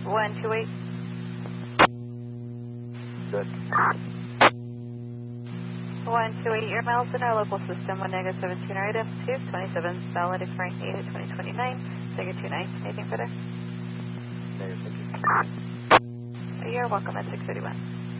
128. Good. 128, your miles in our local system, 1 negative 17 or item 227, valid expiring 8 of 2029, figure 29. Anything further? Negative, thank you. You're welcome at 631.